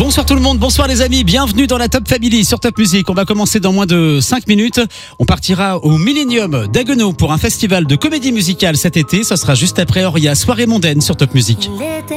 Bonsoir tout le monde, bonsoir les amis, bienvenue dans la Top Family sur Top Music. On va commencer dans moins de 5 minutes. On partira au Millennium d'Haguenau pour un festival de comédie musicale cet été. Ça sera juste après Oria, soirée mondaine sur Top Music.